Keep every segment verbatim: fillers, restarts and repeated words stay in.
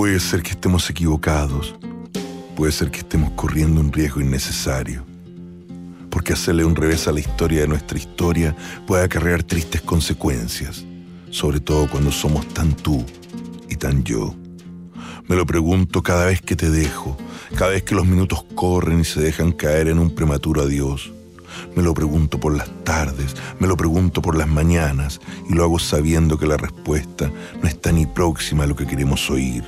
Puede ser que estemos equivocados, puede ser que estemos corriendo un riesgo innecesario, porque hacerle un revés a la historia de nuestra historia puede acarrear tristes consecuencias, sobre todo cuando somos tan tú y tan yo. Me lo pregunto cada vez que te dejo, cada vez que los minutos corren y se dejan caer en un prematuro adiós. Me lo pregunto por las tardes, me lo pregunto por las mañanas, y lo hago sabiendo que la respuesta no está ni próxima a lo que queremos oír.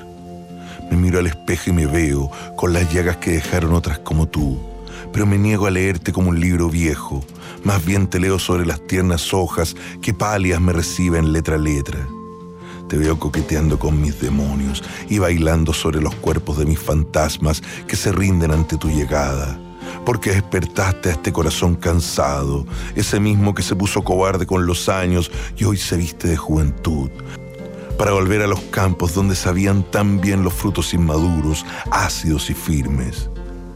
Me miro al espejo y me veo con las llagas que dejaron otras como tú, pero me niego a leerte como un libro viejo. Más bien te leo sobre las tiernas hojas que pálidas me reciben letra a letra. Te veo coqueteando con mis demonios y bailando sobre los cuerpos de mis fantasmas que se rinden ante tu llegada. Porque despertaste a este corazón cansado, ese mismo que se puso cobarde con los años y hoy se viste de juventud, para volver a los campos donde sabían tan bien los frutos inmaduros, ácidos y firmes.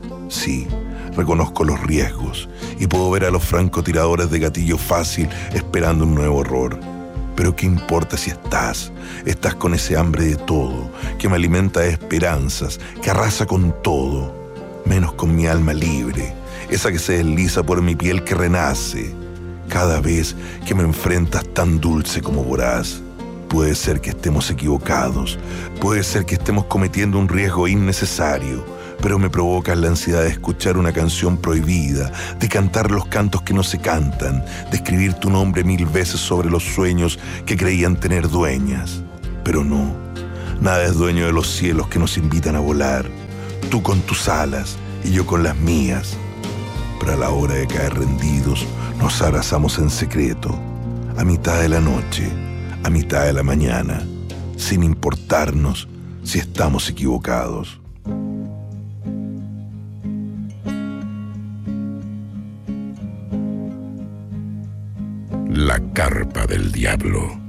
Sí, reconozco los riesgos y puedo ver a los francotiradores de gatillo fácil esperando un nuevo horror. Pero ¿qué importa si estás? Estás con ese hambre de todo, que me alimenta de esperanzas, que arrasa con todo, menos con mi alma libre, esa que se desliza por mi piel que renace, cada vez que me enfrentas tan dulce como voraz. Puede ser que estemos equivocados, puede ser que estemos cometiendo un riesgo innecesario, pero me provoca la ansiedad de escuchar una canción prohibida, de cantar los cantos que no se cantan, de escribir tu nombre mil veces sobre los sueños que creían tener dueñas. Pero no, nada es dueño de los cielos que nos invitan a volar, tú con tus alas y yo con las mías. Pero a la hora de caer rendidos, nos abrazamos en secreto, a mitad de la noche, a mitad de la mañana, sin importarnos si estamos equivocados. La carpa del diablo.